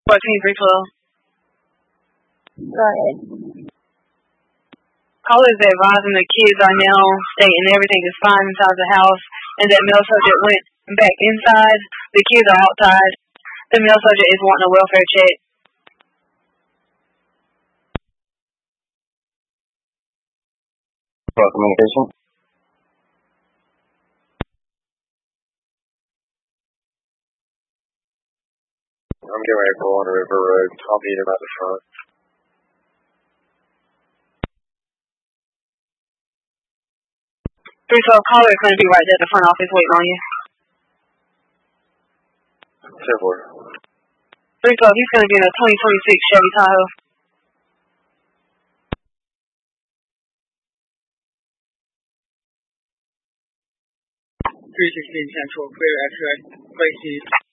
Go ahead. Callers advising the kids are now stating everything is fine inside the house and that male subject went back inside. The kids are outside. The male subject is wanting a welfare check. Communication. I'm getting ready to pull on the River Road. I'll meet him at the front. 312 caller is going to be right there at the front office waiting on you. 10-4. 312, he's going to be in a 2026 Chevy Tahoe. Central, clear X-ray. Place